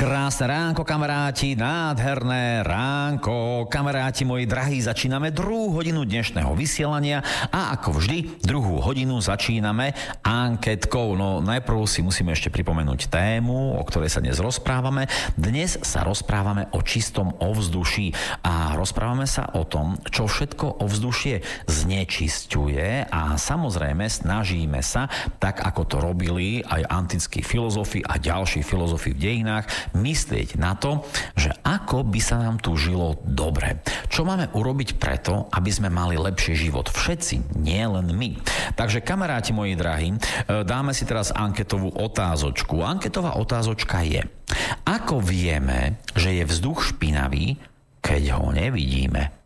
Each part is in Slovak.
Krásne ránko, kamaráti, nádherné ránko. Kamaráti moji drahí, začíname 2. hodinu dnešného vysielania a ako vždy 2. hodinu začíname anketkou. No najprv si musíme ešte pripomenúť tému, o ktorej sa dnes rozprávame. Dnes sa rozprávame o čistom ovzduší a rozprávame sa o tom, čo všetko ovzdušie znečisťuje a samozrejme snažíme sa, tak ako to robili aj antickí filozofi a ďalší filozofi v dejinách, myslieť na to, že ako by sa nám tu žilo dobre. Čo máme urobiť preto, aby sme mali lepší život? Všetci, nie len my. Takže kamaráti moji drahí, dáme si teraz anketovú otázočku. Anketová otázočka je: ako vieme, že je vzduch špinavý, keď ho nevidíme?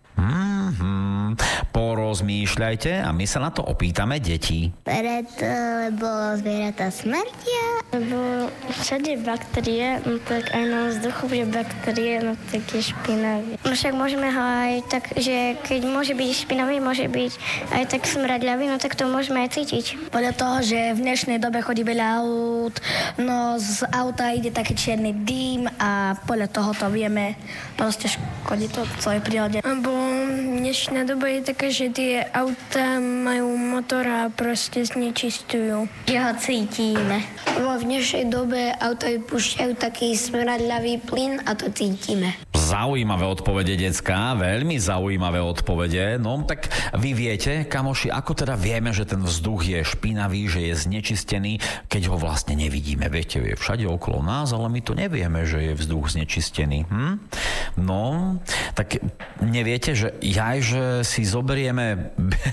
Porozmýšľajte a my sa na to opýtame detí. Preto, lebo zvieratá smrtia, lebo všade baktérie, no tak aj na vzduchu bude baktérie, no tak je špinavý. No však môžeme ho aj tak, že keď môže byť špinavý, môže byť aj tak smradľavý, no tak to môžeme aj cítiť. Podľa toho, že v dnešnej dobe chodí veľa aut, no z auta ide taký čierny dým a podľa toho to vieme, proste škodí to celej prírode. Lebo dnešná doba je taká, že tie auta majú motor a proste znečisťujú. Že ho cítime. Lebo v dnešnej dobe auta vypúšťajú taký smradľavý plyn a to cítime. Zaujímavé odpovede, decká, veľmi zaujímavé odpovede. No tak vy viete, kamoši, ako teda vieme, že ten vzduch je špinavý, že je znečistený, keď ho vlastne nevidíme. Viete, je všade okolo nás, ale my to nevieme, že je vzduch znečistený. No, tak neviete, že že si zoberieme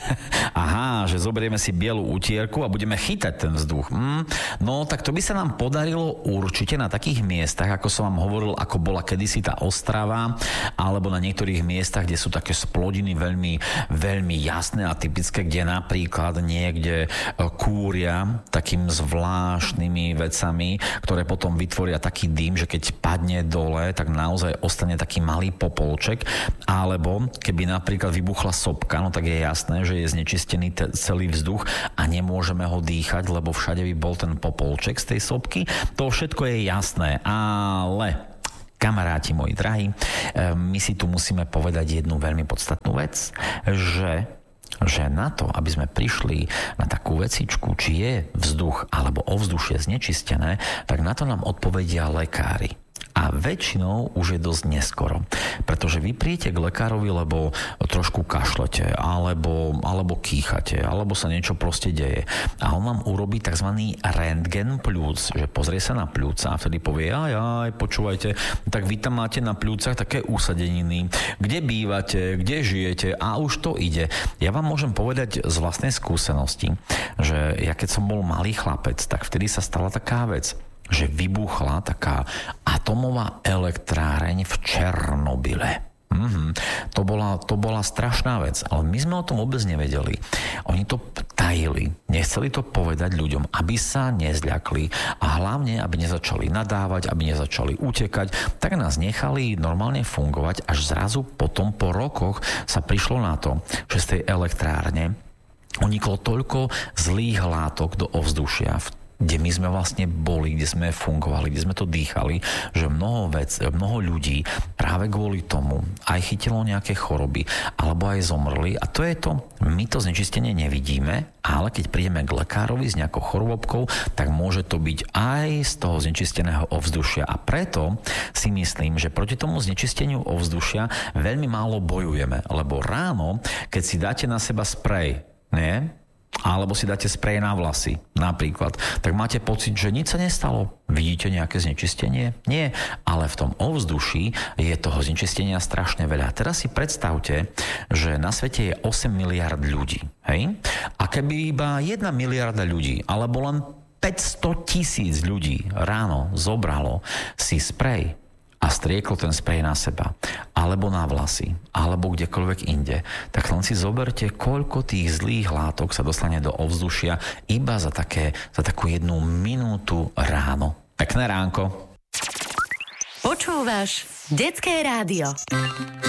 že zoberieme si bielu utierku a budeme chytať ten vzduch. No, tak to by sa nám podarilo určite na takých miestach, ako som vám hovoril, ako bola kedysi tá Ostrava, alebo na niektorých miestach, kde sú také splodiny veľmi, veľmi jasné a typické, kde napríklad niekde kúria takým zvláštnymi vecami, ktoré potom vytvoria taký dym, že keď padne dole, tak naozaj ostane taký malý popolček, alebo keby napríklad vybuchla sopka, no tak je jasné, že je znečistený celý vzduch a nemôžeme ho dýchať, lebo všade by bol ten popolček z tej sopky. To všetko je jasné, ale kamaráti moji drahí, my si tu musíme povedať jednu veľmi podstatnú vec, že na to, aby sme prišli na takú vecičku, či je vzduch alebo ovzdušie znečistené, tak na to nám odpovedia lekári. A väčšinou už je dosť neskoro. Pretože vy príjete k lekárovi, lebo trošku kašlete, alebo kýchate, alebo sa niečo proste deje. A on vám urobí tzv. Rentgen pľúc, že pozrie sa na pľúca a vtedy povie: počúvajte, tak vy tam máte na pľúcach také úsadeniny, kde bývate, kde žijete a už to ide. Ja vám môžem povedať z vlastnej skúsenosti, že ja keď som bol malý chlapec, tak vtedy sa stala taká vec, že vybuchla taká atomová elektráreň v Černobyle. To bola strašná vec, ale my sme o tom vôbec nevedeli. Oni to tajili, nechceli to povedať ľuďom, aby sa nezľakli a hlavne, aby nezačali nadávať, aby nezačali utekať, tak nás nechali normálne fungovať, až zrazu potom po rokoch sa prišlo na to, že z tej elektrárne uniklo toľko zlých látok do ovzdušia, kde my sme vlastne boli, kde sme fungovali, kde sme to dýchali, že mnoho ľudí práve kvôli tomu aj chytilo nejaké choroby, alebo aj zomrli. A to je to, my to znečistenie nevidíme, ale keď prídeme k lekárovi s nejakou chorobou, tak môže to byť aj z toho znečisteného ovzdušia. A preto si myslím, že proti tomu znečisteniu ovzdušia veľmi málo bojujeme, lebo ráno, keď si dáte na seba sprej, nie? Alebo si dáte sprej na vlasy, napríklad, tak máte pocit, že nič sa nestalo. Vidíte nejaké znečistenie? Nie. Ale v tom ovzduší je toho znečistenia strašne veľa. Teraz si predstavte, že na svete je 8 miliard ľudí. Hej? A keby iba 1 miliarda ľudí, alebo len 500 000 ľudí ráno zobralo si sprej a strieklo ten sprej na seba, alebo na vlasy, alebo kdekoľvek inde, tak len si zoberte, koľko tých zlých látok sa dostane do ovzdušia iba za takú 1 minútu ráno. Pekné ránko. Počúvaš Detské rádio.